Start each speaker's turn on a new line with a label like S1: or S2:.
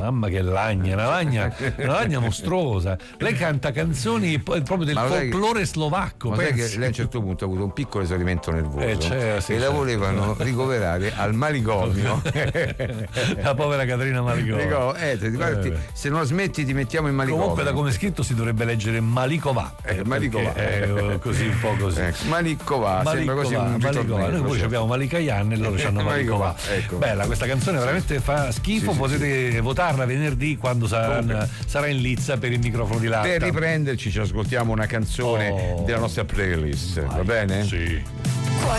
S1: Mamma che lagna, una lagna mostruosa. Lei canta canzoni proprio del folklore slovacco.
S2: Ma sai che lei a un certo punto ha avuto un piccolo esaurimento nervoso e la volevano ricoverare al manicomio.
S1: La povera Caterina Malicova.
S2: Se non smetti ti mettiamo in manicomio.
S1: Comunque da come è scritto si dovrebbe leggere Malicova.
S2: Malicova.
S1: Così un po' così.
S2: Malicova, sembra così un
S1: Malicova. Noi poi abbiamo Malikayan e loro hanno Malicova.
S2: Ecco.
S1: Bella, questa canzone veramente fa schifo. Potete votarla venerdì quando sarà in lizza per il microfono di latta.
S2: Per riprenderci ci ascoltiamo una canzone della nostra playlist. Va bene?
S1: Sì.